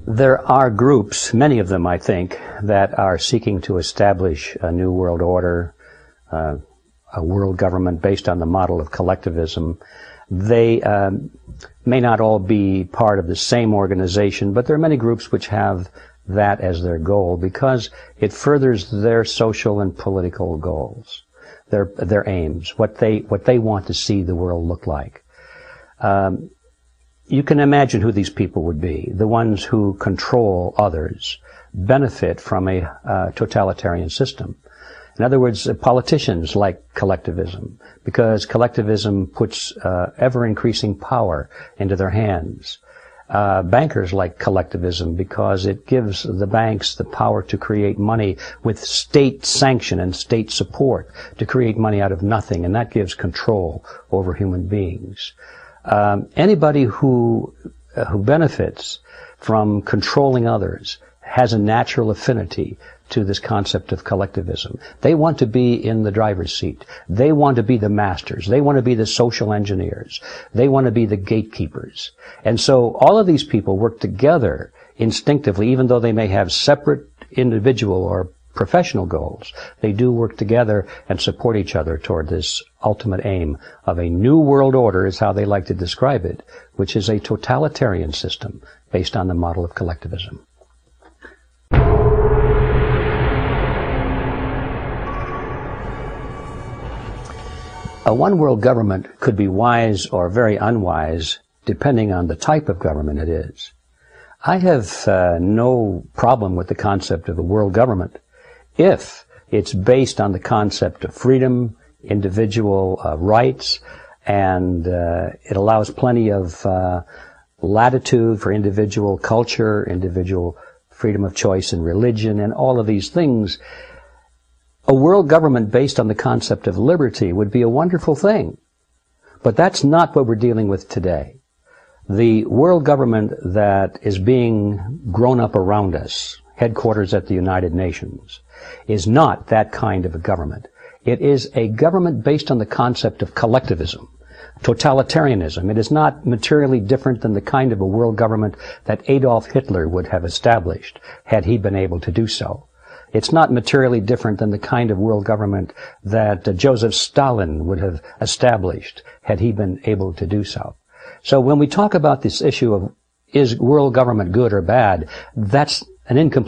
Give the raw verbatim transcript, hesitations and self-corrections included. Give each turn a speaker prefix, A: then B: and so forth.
A: There are groups, many of them I think, that are seeking to establish a new world order, uh, a world government based on the model of collectivism. They um, may not all be part of the same organization, but there are many groups which have that as their goal because it furthers their social and political goals, their their aims, what they what they want to see the world look like. Um, You can imagine who these people would be. The ones who control others benefit from a uh, totalitarian system. In other words, uh, politicians like collectivism because collectivism puts uh, ever-increasing power into their hands. Uh, bankers like collectivism because it gives the banks the power to create money with state sanction and state support to create money out of nothing, and that gives control over human beings. Um, anybody who uh, who benefits from controlling others has a natural affinity to this concept of collectivism. They want to be in the driver's seat. They want to be the masters. They want to be the social engineers. They want to be the gatekeepers. And so all of these people work together instinctively, even though they may have separate individual or professional goals. They do work together and support each other toward this ultimate aim of a new world order, is how they like to describe it, which is a totalitarian system based on the model of collectivism. A one-world government could be wise or very unwise depending on the type of government it is. I have uh, no problem with the concept of a world government if it's based on the concept of freedom, individual uh, rights, and uh, it allows plenty of uh, latitude for individual culture, individual freedom of choice in religion, and all of these things. A world government based on the concept of liberty would be a wonderful thing. But that's not what we're dealing with today. The world government that is being grown up around us, headquarters at the United Nations, is not that kind of a government. It is a government based on the concept of collectivism, totalitarianism. It is not materially different than the kind of a world government that Adolf Hitler would have established had he been able to do so. It's not materially different than the kind of world government that uh, Joseph Stalin would have established had he been able to do so. So when we talk about this issue of is world government good or bad, that's an incomplete